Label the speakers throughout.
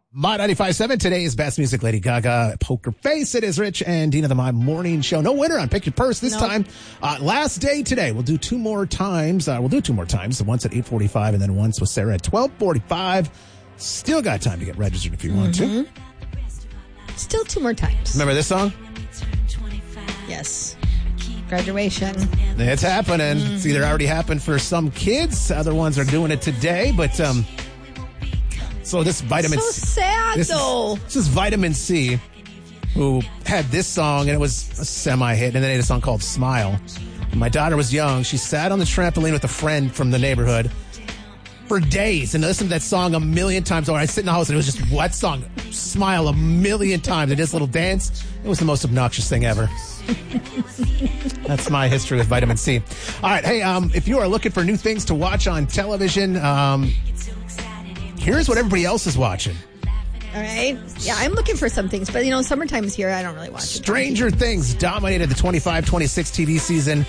Speaker 1: Mod 95.7, today's best music, Lady Gaga, Poker Face. It is Rich and Dina, the My Morning Show. No winner on Pick Your Purse this time. Last day today. We'll do two more times. Once at 8:45 and then once with Sarah at 12:45. Still got time to get registered if you want to.
Speaker 2: Still two more times.
Speaker 1: Remember this song?
Speaker 2: Yes. Graduation.
Speaker 1: It's happening. It's either already happened for some kids. Other ones are doing it today. But, so this vitamin
Speaker 2: So sad, though.
Speaker 1: This is Vitamin C, who had this song, and it was a semi-hit, and then they had a song called Smile. When my daughter was young. She sat on the trampoline with a friend from the neighborhood for days and listened to that song a million times over. I sit in the house, and it was just, what song? Smile a million times. And this little dance, it was the most obnoxious thing ever. That's my history with Vitamin C. All right, hey, if you are looking for new things to watch on television, here's what everybody else is watching.
Speaker 2: All right. Yeah, I'm looking for some things, but summertime's here. I don't really watch it.
Speaker 1: Stranger Things dominated the 25-26 TV season.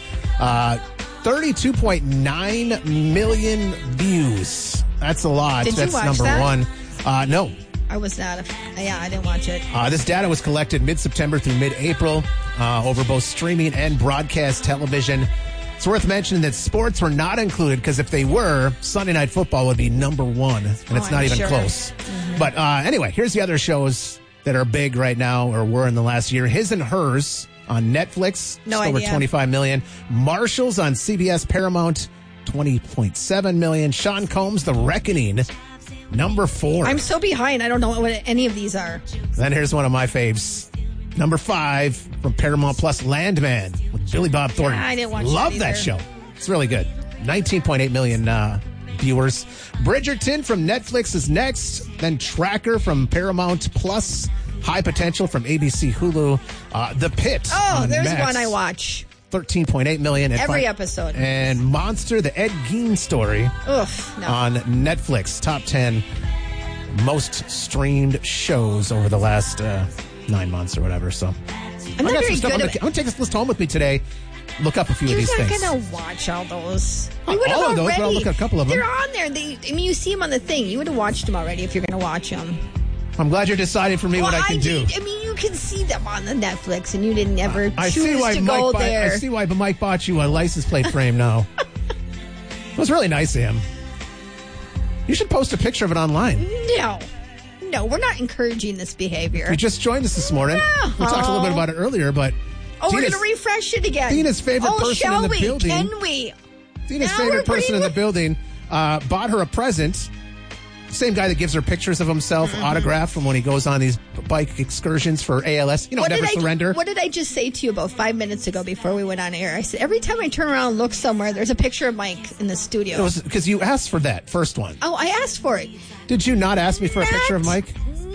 Speaker 1: 32.9 million views. That's a lot.
Speaker 2: Did you
Speaker 1: That's
Speaker 2: watch
Speaker 1: number
Speaker 2: that?
Speaker 1: one. No.
Speaker 2: I was not. I didn't watch it.
Speaker 1: This data was collected mid-September through mid-April over both streaming and broadcast television. It's worth mentioning that sports were not included because if they were, Sunday Night Football would be number one, and it's not even close. But anyway, here's the other shows that are big right now or were in the last year. His and Hers on Netflix, over 25 million. Marshalls on CBS Paramount, 20.7 million. Sean Combs, The Reckoning, number 4.
Speaker 2: I'm so behind. I don't know what any of these are.
Speaker 1: Then here's one of my faves. Number 5 from Paramount Plus, Landman with Billy Bob Thornton.
Speaker 2: I didn't watch
Speaker 1: Love that show. It's really good. 19.8 million viewers. Bridgerton from Netflix is next. Then Tracker from Paramount Plus. High Potential from ABC Hulu. The Pit.
Speaker 2: Oh, there's
Speaker 1: Max,
Speaker 2: one I watch.
Speaker 1: 13.8 million.
Speaker 2: Every episode.
Speaker 1: And Monster, the Ed Gein story on Netflix. Top 10 most streamed shows over the last 9 months or whatever. So
Speaker 2: I'm not very good
Speaker 1: I'm going to take this list home with me today. Look up a few of these things.
Speaker 2: You're not going to watch all those.
Speaker 1: All of those, but I'll look at a couple of them.
Speaker 2: They're on there. You see them on the thing. You would have watched them already if you're going to watch them.
Speaker 1: I'm glad you're deciding for me what I can do.
Speaker 2: I mean, you can see them on the Netflix, and you didn't ever choose to
Speaker 1: go
Speaker 2: there.
Speaker 1: I see why Mike bought you a license plate frame now. It was really nice of him. You should post a picture of it online.
Speaker 2: No, we're not encouraging this behavior.
Speaker 1: You just joined us this morning.
Speaker 2: No.
Speaker 1: We talked a little bit about it earlier, but
Speaker 2: we're going to refresh it again.
Speaker 1: Dina's favorite person in the building.
Speaker 2: Can we?
Speaker 1: Dina's favorite person in the building bought her a present. Same guy that gives her pictures of himself, autographed from when he goes on these bike excursions for ALS. Never surrender.
Speaker 2: What did I just say to you about 5 minutes ago before we went on air? I said, every time I turn around and look somewhere, there's a picture of Mike in the studio.
Speaker 1: It was because you asked for that first one.
Speaker 2: Oh, I asked for it.
Speaker 1: Did you not ask me for a picture of Mike?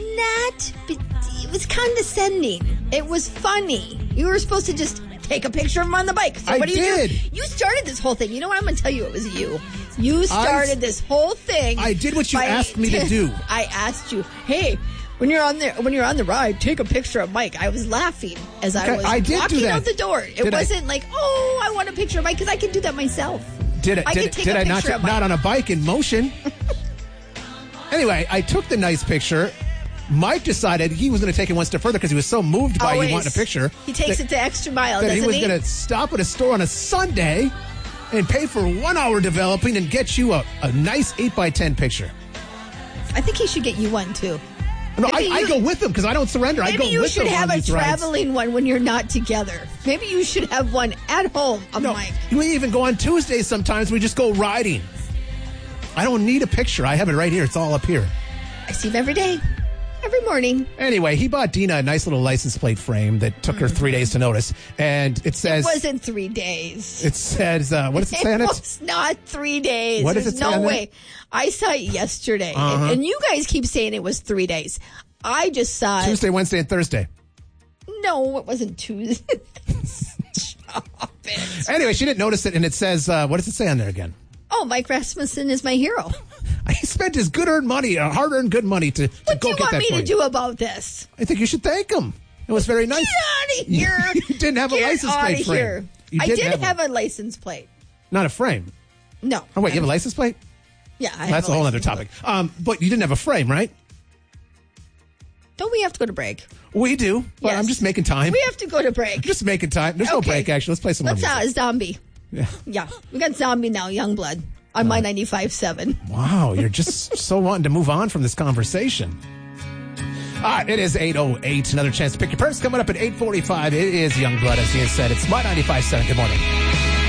Speaker 2: It was condescending. It was funny. You were supposed to just take a picture of him on the bike. So what do you do? You started this whole thing. You know what? I'm going to tell you it was you. You started this whole thing.
Speaker 1: I did what you asked me to do.
Speaker 2: I asked you, hey, when you're on the ride, take a picture of Mike. I was laughing as I was walking out the door. It wasn't like, I want a picture of Mike because I can do that myself.
Speaker 1: Did I not on a bike in motion? Anyway, I took the nice picture. Mike decided he was going to take it one step further because he was so moved by you wanting a picture.
Speaker 2: He takes it to extra mile, doesn't he?
Speaker 1: That he was going to stop at a store on a Sunday and pay for 1 hour developing and get you a nice 8x10 picture.
Speaker 2: I think he should get you one, too.
Speaker 1: No, I go with him because I don't surrender. I go with him. Maybe you should
Speaker 2: have a traveling one when you're not together. Maybe you should have one at home of Mike.
Speaker 1: We even go on Tuesdays sometimes. We just go riding. I don't need a picture. I have it right here. It's all up here.
Speaker 2: I see him every day. Every morning.
Speaker 1: Anyway, he bought Dina a nice little license plate frame that took her 3 days to notice. And it says...
Speaker 2: It wasn't 3 days.
Speaker 1: It says... what does it say on it?
Speaker 2: It was not 3 days.
Speaker 1: What does it say on it?
Speaker 2: No way. I saw it yesterday. And you guys keep saying it was 3 days. I just saw it...
Speaker 1: Tuesday, Wednesday, and Thursday.
Speaker 2: No, it wasn't Tuesday. Stop it.
Speaker 1: Anyway, she didn't notice it, and it says... what does it say on there again?
Speaker 2: Oh, Mike Rasmussen is my hero.
Speaker 1: He spent his good-earned money, hard-earned good money to go get that.
Speaker 2: What do you want me to do about this?
Speaker 1: I think you should thank him. It was very nice.
Speaker 2: Get out of here.
Speaker 1: You didn't have a license plate frame.
Speaker 2: I did have a license plate.
Speaker 1: Not a frame?
Speaker 2: No.
Speaker 1: Oh, wait, you have a license plate?
Speaker 2: Yeah.
Speaker 1: That's a whole other topic. But you didn't have a frame, right?
Speaker 2: Don't we have to go to break?
Speaker 1: We do, but
Speaker 2: Yes.
Speaker 1: I'm just making time.
Speaker 2: We have to go to break.
Speaker 1: Just making time. There's no
Speaker 2: Okay.
Speaker 1: break, actually. Let's play some more music.
Speaker 2: Zombie.
Speaker 1: Yeah.
Speaker 2: We got Zombie now, Youngblood on my 95.7.
Speaker 1: Wow, you're just so wanting to move on from this conversation. All right, it is 8:08. Another chance to pick your purse coming up at 8:45. It is Youngblood, as Ian said. It's my 95.7. Good morning.